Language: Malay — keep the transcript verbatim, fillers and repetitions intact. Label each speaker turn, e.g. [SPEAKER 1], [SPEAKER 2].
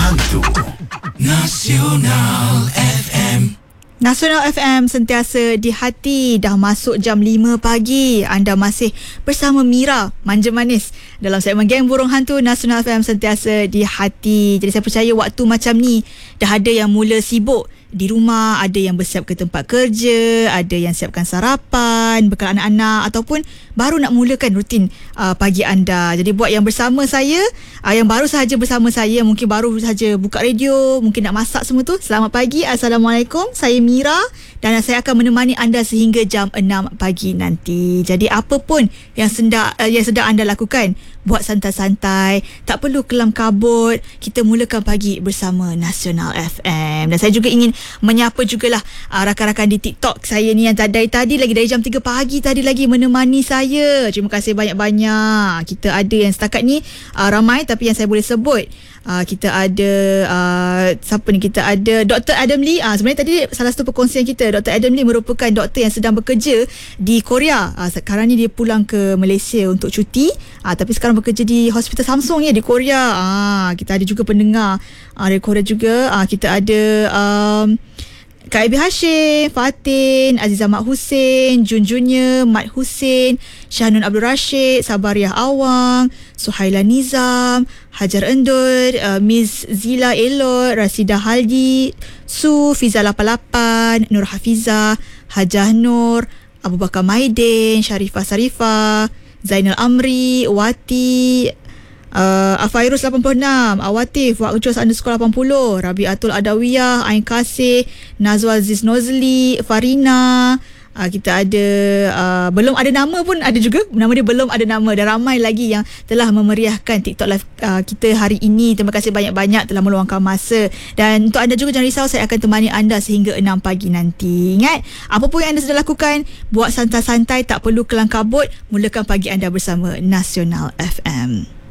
[SPEAKER 1] hantu Nasional F M.
[SPEAKER 2] Nasional F M sentiasa di hati. Dah masuk jam lima pagi. Anda masih bersama Mira Manja Manis dalam segmen Geng Burung Hantu Nasional F M sentiasa di hati. Jadi saya percaya waktu macam ni dah ada yang mula sibuk di rumah, ada yang bersiap ke tempat kerja, ada yang siapkan sarapan, bekal anak-anak ataupun baru nak mulakan rutin uh, pagi anda. Jadi buat yang bersama saya, uh, yang baru sahaja bersama saya, mungkin baru sahaja buka radio, mungkin nak masak semua tu, selamat pagi, Assalamualaikum, saya Mira dan saya akan menemani anda sehingga jam enam pagi nanti. Jadi apa pun yang sedang, uh, yang sedang anda lakukan, buat santai-santai, tak perlu kelam kabut, kita mulakan pagi bersama Nasional F M. Dan saya juga ingin menyapa jugalah uh, rakan-rakan di TikTok saya ni yang dari tadi lagi, dari jam tiga pagi tadi lagi menemani saya. Terima kasih banyak-banyak. Kita ada yang setakat ni uh, ramai, tapi yang saya boleh sebut, Uh, kita ada uh, siapa ni, kita ada Doktor Adam Lee. uh, Sebenarnya tadi salah satu perkongsian kita, Doktor Adam Lee merupakan doktor yang sedang bekerja di Korea. uh, Sekarang ni dia pulang ke Malaysia untuk cuti, uh, tapi sekarang bekerja di Hospital Samsung ya di Korea. uh, Kita ada juga pendengar uh, dari Korea juga. uh, Kita ada um, Kak Ebi Hashim, Fatin, Azizah Mat Hussein, Jun Junior, Mat Hussein, Syahnun Abdul Rashid, Sabariah Awang, Suhaila Nizam, Hajar Endur, uh, Miss Zila Elot, Rasida Haldi, Su, Fiza lapan lapan, Nur Hafizah, Hajah Nur, Abu Bakar Maidin, Sharifah Sarifah, Zainal Amri, Wati, Uh, Afairus lapan puluh enam, Awatif, Wakjos underscore lapan puluh, Rabiatul Adawiyah, Ain Kasih, Nazwa Aziz Nozli, Farina. uh, Kita ada uh, belum ada nama pun ada juga. Nama dia belum ada nama. Dan ramai lagi yang telah memeriahkan TikTok live uh, kita hari ini. Terima kasih banyak-banyak telah meluangkan masa. Dan untuk anda juga jangan risau, saya akan temani anda sehingga enam pagi nanti. Ingat, apa pun yang anda sedang lakukan, buat santai-santai, tak perlu kelang kabut. Mulakan pagi anda bersama Nasional F M.